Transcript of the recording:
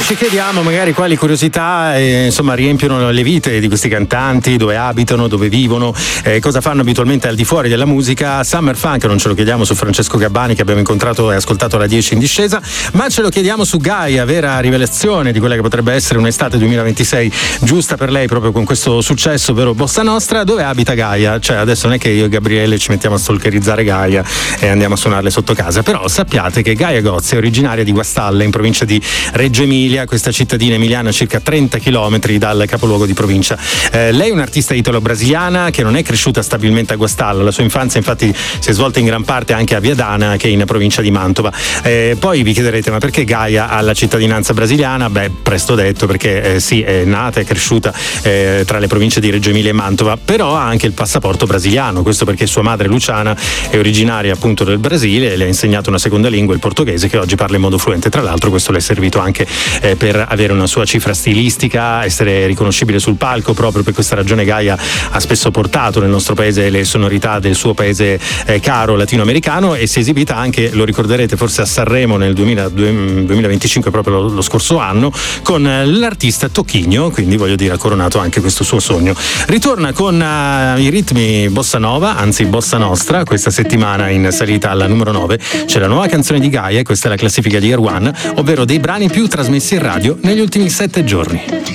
ci chiediamo magari quali curiosità insomma riempiono le vite di questi cantanti, dove abitano, dove vivono, cosa fanno abitualmente al di fuori della musica. Summer Funk non ce lo chiediamo su Francesco Gabbani, che abbiamo incontrato e ascoltato alla 10 in discesa, ma ce lo chiediamo su Gaia, vera rivelazione di quella che potrebbe essere un'estate 2026 giusta per lei, proprio con questo successo, ovvero Bossa Nostra. Dove abita Gaia? Cioè adesso non è che io e Gabriele ci mettiamo a stalkerizzare Gaia e andiamo a suonarle sotto casa, però sappiate che Gaia Gozzi è originaria di Guastalle, in provincia di Reggio Emilia, questa cittadina emiliana a circa 30 chilometri dal capoluogo di provincia. Lei è un'artista italo-brasiliana che non è cresciuta stabilmente a Guastalla, la sua infanzia infatti si è svolta in gran parte anche a Viadana, che è in provincia di Mantova. Poi vi chiederete, ma perché Gaia ha la cittadinanza brasiliana? Beh, presto detto, perché sì, è nata e cresciuta tra le province di Reggio Emilia e Mantova, però ha anche il passaporto brasiliano, questo perché sua madre Luciana è originaria appunto del Brasile e le ha insegnato una seconda lingua, il portoghese, che oggi parla in modo fluente. Tra l'altro questo le è servito anche per avere una sua cifra stilistica, essere riconoscibile sul palco. Proprio per questa ragione Gaia ha spesso portato nel nostro paese le sonorità del suo paese caro latinoamericano, e si è esibita anche, lo ricorderete forse, a Sanremo nel 2025, proprio lo scorso anno, con l'artista Tocchigno, quindi voglio dire ha coronato anche questo suo sogno. Ritorna con i ritmi bossa nova, anzi bossa nostra, questa settimana in salita alla numero 9 c'è la nuova canzone di Gaia, e questa è la classifica di Year One, ovvero dei brani più trasmessi in radio negli ultimi 7 giorni.